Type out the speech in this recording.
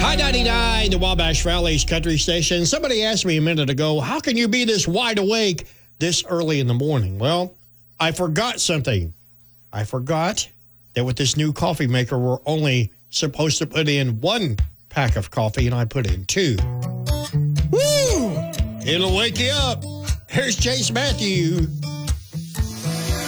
I-99, the Wabash Valley's country station. Somebody asked me a minute ago, how can you be this wide awake this early in the morning? Well, I forgot something. I forgot that with this new coffee maker, we're only supposed to put in 1 pack of coffee, and I put in 2. Woo! It'll wake you up. Here's Chase Matthew.